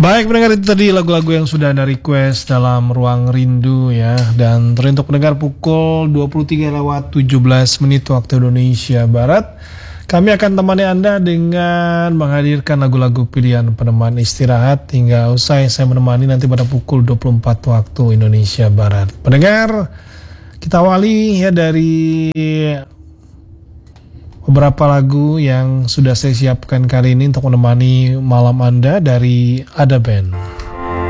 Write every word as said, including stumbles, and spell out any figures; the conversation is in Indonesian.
Baik pendengar, itu tadi lagu-lagu yang sudah Anda request dalam Ruang Rindu ya. Dan teruntuk pendengar pukul dua puluh tiga lewat tujuh belas menit waktu Indonesia Barat, kami akan temani Anda dengan menghadirkan lagu-lagu pilihan peneman istirahat hingga usai saya menemani nanti pada pukul dua puluh empat waktu Indonesia Barat. Pendengar, kita awali ya dari beberapa lagu yang sudah saya siapkan kali ini untuk menemani malam Anda dari Ada Band.